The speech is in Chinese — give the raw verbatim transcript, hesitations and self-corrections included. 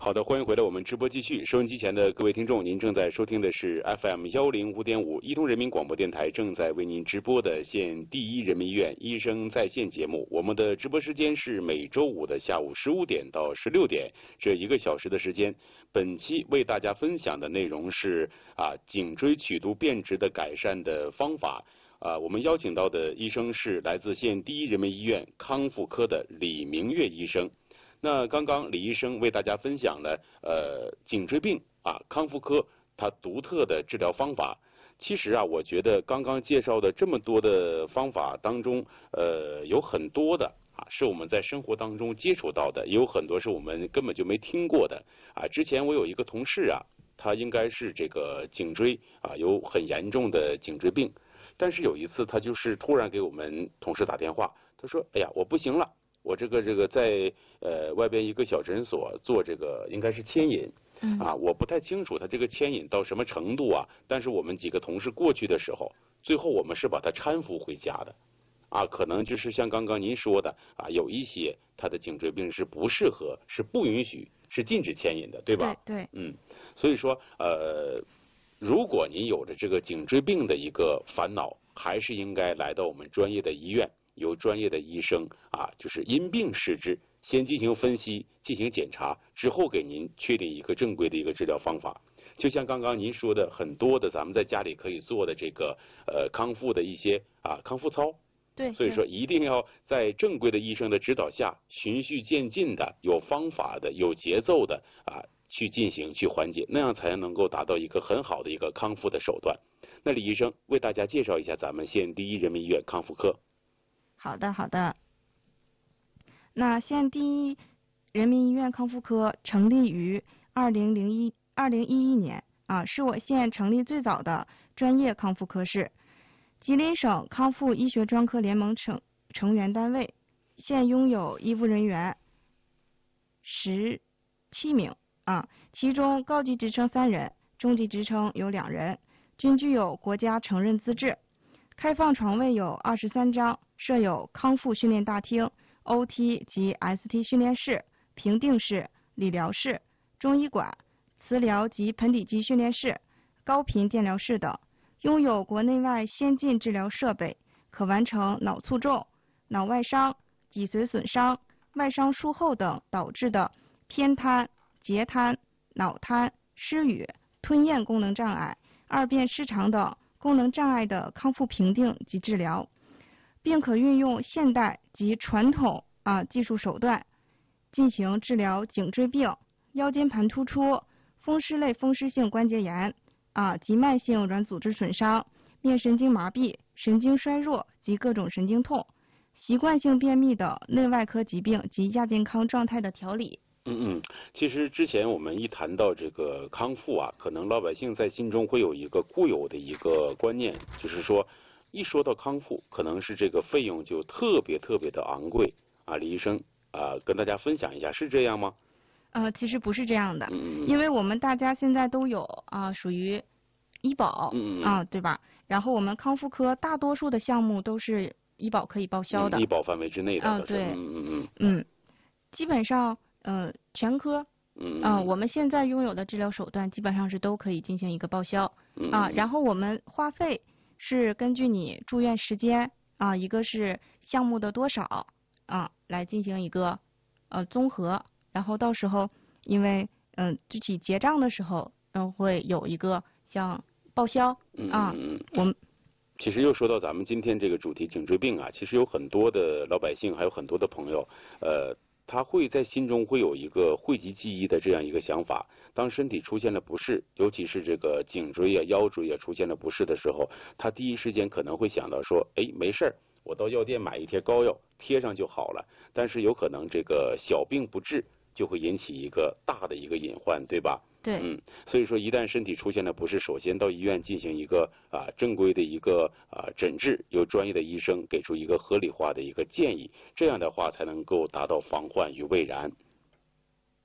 好的，欢迎回来，我们直播继续。收音机前的各位听众，您正在收听的是 F M 幺零五点五伊通人民广播电台正在为您直播的县第一人民医院医生在线节目。我们的直播时间是每周五的下午十五点到十六点，这一个小时的时间。本期为大家分享的内容是啊颈椎曲度变直的改善的方法。啊，我们邀请到的医生是来自县第一人民医院康复科的李明月医生。那刚刚李医生为大家分享了呃颈椎病啊康复科它独特的治疗方法。其实啊，我觉得刚刚介绍的这么多的方法当中，呃有很多的啊是我们在生活当中接触到的，也有很多是我们根本就没听过的啊。之前我有一个同事啊，他应该是这个颈椎啊有很严重的颈椎病，但是有一次他就是突然给我们同事打电话，他说：“哎呀，我不行了。”我这个这个在呃外边一个小诊所做这个应该是牵引，啊，我不太清楚他这个牵引到什么程度啊。但是我们几个同事过去的时候，最后我们是把他搀扶回家的，啊，可能就是像刚刚您说的啊，有一些他的颈椎病是不适合、是不允许、是禁止牵引的，对吧？ 对对， 嗯，所以说呃，如果您有着这个颈椎病的一个烦恼，还是应该来到我们专业的医院。由专业的医生啊，就是因病施治，先进行分析，进行检查，之后给您确定一个正规的一个治疗方法。就像刚刚您说的，很多的咱们在家里可以做的这个呃康复的一些啊康复操。 对， 所以说一定要在正规的医生的指导下，循序渐进的、有方法的、有节奏的啊去进行去缓解，那样才能够达到一个很好的一个康复的手段。那李医生为大家介绍一下咱们县第一人民医院康复科。 好的，好的。那县第一人民医院康复科成立于二零零一二零一一年啊，是我县成立最早的专业康复科室，吉林省康复医学专科联盟成成员单位。现拥有医务人员十七名啊，其中高级职称三人，中级职称有两人，均具有国家承认资质。开放床位有二十三张，设有康复训练大厅、O T 及 S T 训练室、评定室、理疗室、中医馆、磁疗及盆底肌训练室、高频电疗室等，拥有国内外先进治疗设备，可完成脑卒中、脑外伤、脊髓损伤、外伤术后等导致的偏瘫、截瘫、脑瘫、失语、吞咽功能障碍、二便失常等功能障碍的康复评定及治疗，并可运用现代及传统啊技术手段进行治疗颈椎病、腰间盘突出、风湿类风湿性关节炎啊及慢性软组织损伤、面神经麻痹、神经衰弱及各种神经痛、习惯性便秘等内外科疾病及亚健康状态的调理。 嗯嗯，其实之前我们一谈到这个康复啊，可能老百姓在心中会有一个固有的一个观念，就是说一说到康复，可能是这个费用就特别特别的昂贵啊。李医生啊，跟大家分享一下，是这样吗？ 呃，其实不是这样的， 嗯、 因为我们大家现在都有啊，属于医保、 嗯、 啊，对吧？然后我们康复科大多数的项目都是医保可以报销的， 嗯、医保范围之内的。 啊，对， 嗯嗯嗯嗯，基本上。呃，全科， 嗯啊、呃，我们现在拥有的治疗手段基本上是都可以进行一个报销， 嗯啊，然后我们花费是根据你住院时间啊，一个是项目的多少啊，来进行一个呃综合，然后到时候因为嗯、呃、具体结账的时候，嗯、呃、会有一个像报销啊， 嗯嗯我们。 其实又说到咱们今天这个主题颈椎病啊，其实有很多的老百姓，还有很多的朋友，呃。他会在心中会有一个讳疾忌医的这样一个想法，当身体出现了不适，尤其是这个颈椎啊、腰椎啊出现了不适的时候，他第一时间可能会想到说，哎，没事儿，我到药店买一贴膏药贴上就好了。但是有可能这个小病不治，就会引起一个大的一个隐患，对吧？ 对， 嗯，所以说一旦身体出现了不适，首先到医院进行一个啊正规的一个啊诊治，由专业的医生给出一个合理化的一个建议，这样的话才能够达到防患于未然。